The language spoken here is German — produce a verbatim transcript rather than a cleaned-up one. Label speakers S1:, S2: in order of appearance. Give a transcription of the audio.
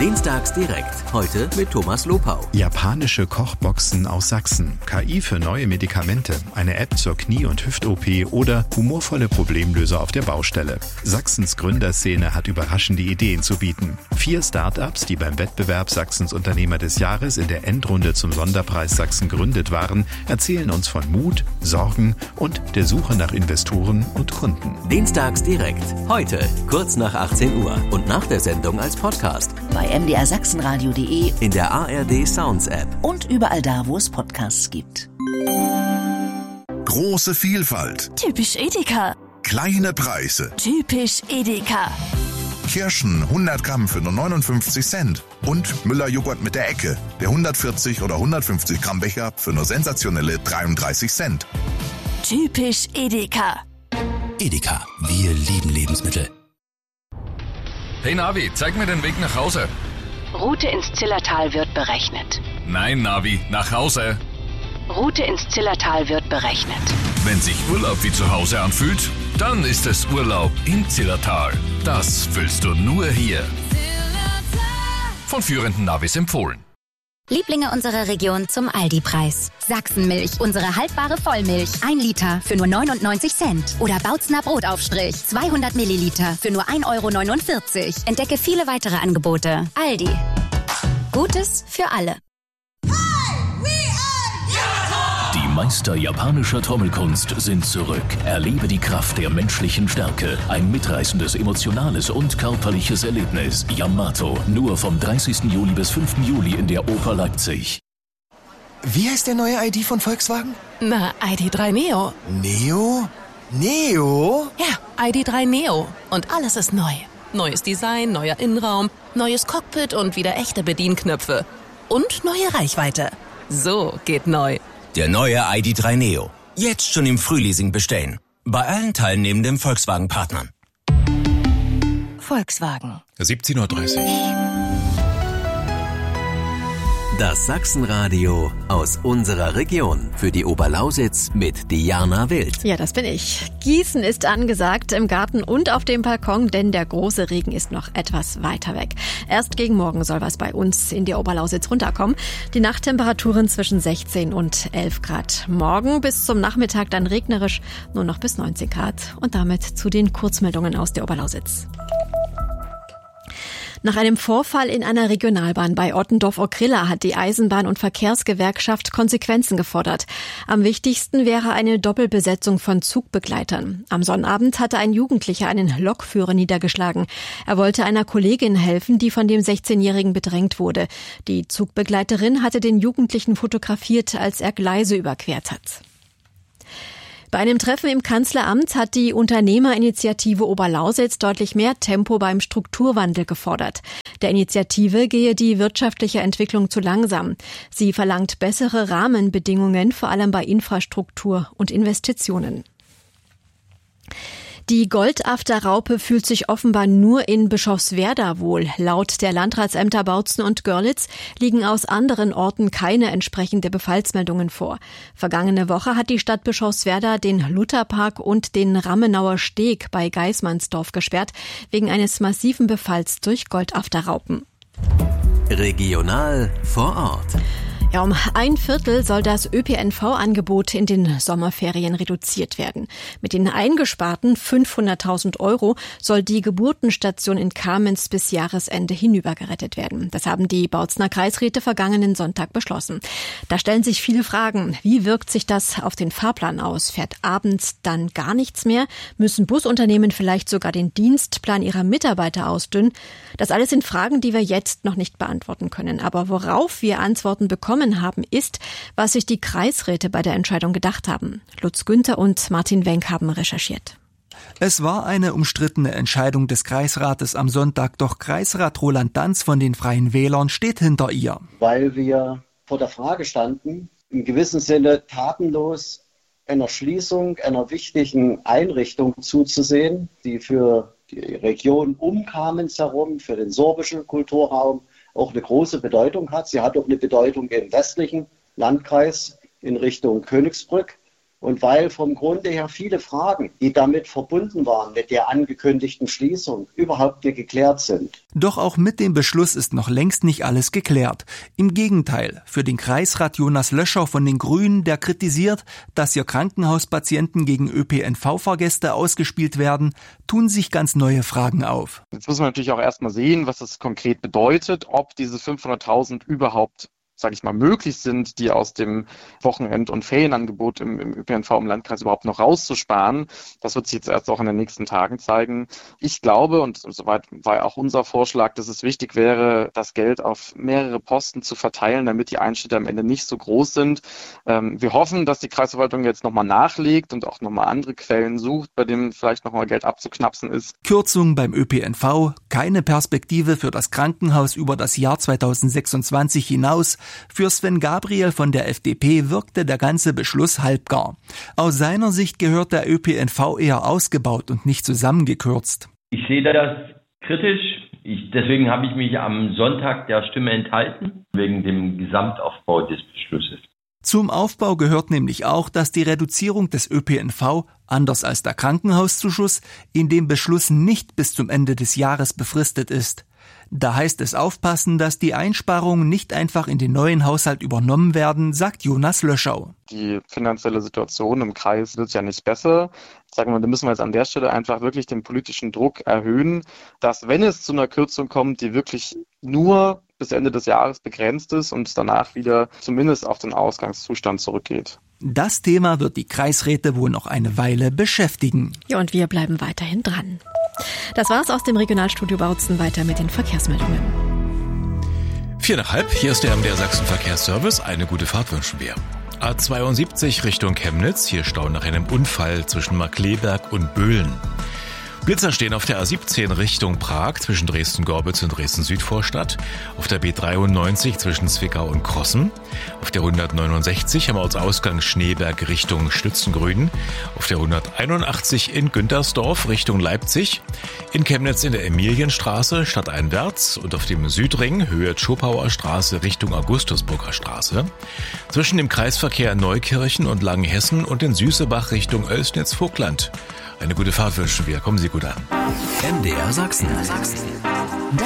S1: Dienstags direkt. Heute mit Thomas Lopau.
S2: Japanische Kochboxen aus Sachsen. K I für neue Medikamente. Eine App zur Knie- und Hüft-O P oder humorvolle Problemlöser auf der Baustelle. Sachsens Gründerszene hat überraschende Ideen zu bieten. Vier Start-ups, die beim Wettbewerb Sachsens Unternehmer des Jahres in der Endrunde zum Sonderpreis Sachsen gegründet waren, erzählen uns von Mut, Sorgen und der Suche nach Investoren und Kunden.
S1: Dienstags direkt. Heute kurz nach achtzehn Uhr und nach der Sendung als Podcast.
S3: Bei m d r sachsenradio punkt d e,
S1: in der A R D Sounds App
S3: und überall da, wo es Podcasts gibt.
S4: Große Vielfalt.
S5: Typisch Edeka.
S4: Kleine Preise.
S5: Typisch Edeka.
S4: Kirschen hundert Gramm für nur neunundfünfzig Cent. Und Müller-Joghurt mit der Ecke. Der hundertvierzig oder hundertfünfzig Gramm Becher für nur sensationelle dreiunddreißig Cent.
S5: Typisch Edeka.
S6: Edeka, wir lieben Lebensmittel.
S7: Hey Navi, zeig mir den Weg nach Hause.
S8: Route ins Zillertal wird berechnet.
S7: Nein, Navi, nach Hause.
S8: Route ins Zillertal wird berechnet.
S7: Wenn sich Urlaub wie zu Hause anfühlt, dann ist es Urlaub im Zillertal. Das fühlst du nur hier. Von führenden Navis empfohlen.
S9: Lieblinge unserer Region zum Aldi-Preis. Sachsenmilch, unsere haltbare Vollmilch. Ein Liter für nur neunundneunzig Cent. Oder Bautzner Brotaufstrich, zweihundert Milliliter für nur ein Euro neunundvierzig. Entdecke viele weitere Angebote. Aldi. Gutes für alle.
S6: Die Meister japanischer Trommelkunst sind zurück. Erlebe die Kraft der menschlichen Stärke. Ein mitreißendes, emotionales und körperliches Erlebnis. Yamato. Nur vom dreißigsten Juli bis fünften Juli in der Oper Leipzig.
S10: Wie heißt der neue I D von Volkswagen?
S5: Na, I D drei Neo.
S10: Neo? Neo?
S5: Ja, I D drei Neo. Und alles ist neu. Neues Design, neuer Innenraum, neues Cockpit und wieder echte Bedienknöpfe. Und neue Reichweite. So geht neu.
S11: Der neue I D drei Neo. Jetzt schon im Frühleasing bestellen. Bei allen teilnehmenden Volkswagen-Partnern.
S5: Volkswagen.
S2: siebzehn Uhr dreißig.
S1: Das Sachsenradio aus unserer Region. Für die Oberlausitz mit Diana Wild.
S12: Ja, das bin ich. Gießen ist angesagt im Garten und auf dem Balkon, denn der große Regen ist noch etwas weiter weg. Erst gegen morgen soll was bei uns in der Oberlausitz runterkommen. Die Nachttemperaturen zwischen sechzehn und elf Grad. Morgen bis zum Nachmittag dann regnerisch, nur noch bis neunzehn Grad. Und damit zu den Kurzmeldungen aus der Oberlausitz. Nach einem Vorfall in einer Regionalbahn bei Ottendorf-Okrilla hat die Eisenbahn- und Verkehrsgewerkschaft Konsequenzen gefordert. Am wichtigsten wäre eine Doppelbesetzung von Zugbegleitern. Am Sonnabend hatte ein Jugendlicher einen Lokführer niedergeschlagen. Er wollte einer Kollegin helfen, die von dem sechzehnjährigen bedrängt wurde. Die Zugbegleiterin hatte den Jugendlichen fotografiert, als er Gleise überquert hat. Bei einem Treffen im Kanzleramt hat die Unternehmerinitiative Oberlausitz deutlich mehr Tempo beim Strukturwandel gefordert. Der Initiative gehe die wirtschaftliche Entwicklung zu langsam. Sie verlangt bessere Rahmenbedingungen, vor allem bei Infrastruktur und Investitionen. Die Goldafterraupe fühlt sich offenbar nur in Bischofswerda wohl. Laut der Landratsämter Bautzen und Görlitz liegen aus anderen Orten keine entsprechende Befallsmeldungen vor. Vergangene Woche hat die Stadt Bischofswerda den Lutherpark und den Rammenauer Steg bei Geismannsdorf gesperrt, wegen eines massiven Befalls durch Goldafterraupen.
S1: Regional vor Ort.
S12: Ja, um ein Viertel soll das Ö P N V-Angebot in den Sommerferien reduziert werden. Mit den eingesparten fünfhunderttausend Euro soll die Geburtenstation in Kamenz bis Jahresende hinübergerettet werden. Das haben die Bautzner Kreisräte vergangenen Sonntag beschlossen. Da stellen sich viele Fragen. Wie wirkt sich das auf den Fahrplan aus? Fährt abends dann gar nichts mehr? Müssen Busunternehmen vielleicht sogar den Dienstplan ihrer Mitarbeiter ausdünnen? Das alles sind Fragen, die wir jetzt noch nicht beantworten können. Aber worauf wir Antworten bekommen haben, ist, was sich die Kreisräte bei der Entscheidung gedacht haben. Lutz Günther und Martin Wenk haben recherchiert.
S13: Es war eine umstrittene Entscheidung des Kreisrates am Sonntag, doch Kreisrat Roland Danz von den Freien Wählern steht hinter ihr.
S14: Weil wir vor der Frage standen, im gewissen Sinne tatenlos einer Schließung einer wichtigen Einrichtung zuzusehen, die für die Region um Kamenz herum, für den sorbischen Kulturraum auch eine große Bedeutung hat. Sie hat auch eine Bedeutung im westlichen Landkreis in Richtung Königsbrück. Und weil vom Grunde her viele Fragen, die damit verbunden waren, mit der angekündigten Schließung, überhaupt nicht geklärt sind.
S13: Doch auch mit dem Beschluss ist noch längst nicht alles geklärt. Im Gegenteil, für den Kreisrat Jonas Löscher von den Grünen, der kritisiert, dass hier Krankenhauspatienten gegen Ö P N V-Fahrgäste ausgespielt werden, tun sich ganz neue Fragen auf.
S15: Jetzt muss man natürlich auch erstmal sehen, was das konkret bedeutet, ob diese fünfhunderttausend überhaupt, sage ich mal, möglich sind, die aus dem Wochenend- und Ferienangebot im, im Ö P N V im Landkreis überhaupt noch rauszusparen. Das wird sich jetzt erst auch in den nächsten Tagen zeigen. Ich glaube, und soweit war auch unser Vorschlag, dass es wichtig wäre, das Geld auf mehrere Posten zu verteilen, damit die Einschnitte am Ende nicht so groß sind. Ähm, wir hoffen, dass die Kreisverwaltung jetzt nochmal nachlegt und auch nochmal andere Quellen sucht, bei denen vielleicht nochmal Geld abzuknapsen ist.
S13: Kürzung beim Ö P N V, keine Perspektive für das Krankenhaus über das Jahr zweitausendsechsundzwanzig hinaus. Für Sven Gabriel von der F D P wirkte der ganze Beschluss halbgar. Aus seiner Sicht gehört der Ö P N V eher ausgebaut und nicht zusammengekürzt.
S16: Ich sehe das kritisch. Ich, deswegen habe ich mich am Sonntag der Stimme enthalten, wegen dem Gesamtaufbau des Beschlusses.
S13: Zum Aufbau gehört nämlich auch, dass die Reduzierung des Ö P N V, anders als der Krankenhauszuschuss, in dem Beschluss nicht bis zum Ende des Jahres befristet ist. Da heißt es aufpassen, dass die Einsparungen nicht einfach in den neuen Haushalt übernommen werden, sagt Jonas Löschau.
S15: Die finanzielle Situation im Kreis wird ja nicht besser. Sagen wir, da müssen wir jetzt an der Stelle einfach wirklich den politischen Druck erhöhen, dass, wenn es zu einer Kürzung kommt, die wirklich nur bis Ende des Jahres begrenzt ist und danach wieder zumindest auf den Ausgangszustand zurückgeht.
S13: Das Thema wird die Kreisräte wohl noch eine Weile beschäftigen.
S12: Ja, und wir bleiben weiterhin dran. Das war's aus dem Regionalstudio Bautzen. Weiter mit den Verkehrsmeldungen.
S17: Vier nach halb, hier ist der M D R Sachsen Verkehrsservice. Eine gute Fahrt wünschen wir. A zweiundsiebzig Richtung Chemnitz, hier Stau nach einem Unfall zwischen Markleberg und Böhlen. Blitzer stehen auf der A siebzehn Richtung Prag zwischen Dresden-Gorbitz und Dresden-Südvorstadt, auf der B dreiundneunzig zwischen Zwickau und Krossen, auf der hundertneunundsechzig am Ortsausgang Schneeberg Richtung Stützengrüden, auf der hunderteinundachtzig in Güntersdorf Richtung Leipzig, in Chemnitz in der Emilienstraße stadteinwärts und auf dem Südring Höhe Schopauer Straße Richtung Augustusburger Straße, zwischen dem Kreisverkehr Neukirchen und Langenhessen und in Süßebach Richtung Oelsnitz-Vogtland. Eine gute Fahrt wünschen wir. Kommen Sie gut an.
S1: M D R Sachsen.